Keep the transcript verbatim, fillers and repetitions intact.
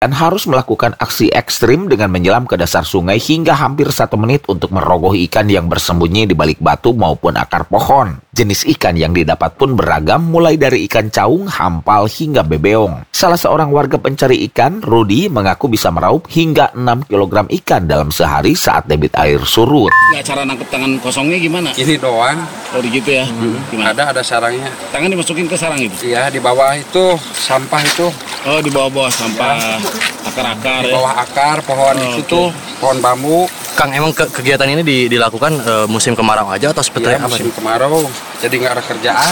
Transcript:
Dan harus melakukan aksi ekstrim dengan menyelam ke dasar sungai hingga hampir satu menit untuk merogoh ikan yang bersembunyi di balik batu maupun akar pohon. Jenis ikan yang didapat pun beragam, mulai dari ikan caung, hampal, hingga bebeong. Salah seorang warga pencari ikan, Rudy, mengaku bisa meraup hingga enam kilogram ikan dalam sehari saat debit air surut. Nggak, cara nangkep tangan kosongnya gimana? Ini doang. Oh gitu ya? Hmm. Gimana? Ada, ada sarangnya. Tangan dimasukin ke sarang itu? Iya, di bawah itu sampah itu. Oh, di bawah-bawah sampah, akar-akar Di ya? bawah akar, pohon Oh, di situ, okay. pohon bambu. Kang, emang ke kegiatan ini di, dilakukan uh, musim kemarau aja atau seperti Iya, apa? musim kemarau, jadi nggak ada kerjaan.